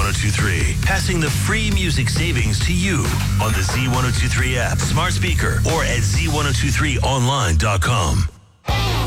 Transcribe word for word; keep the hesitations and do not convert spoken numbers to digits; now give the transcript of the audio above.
oh two three. Passing the free music savings to you on the Z ten twenty-three app, smart speaker, or at Z ten twenty-three online dot com.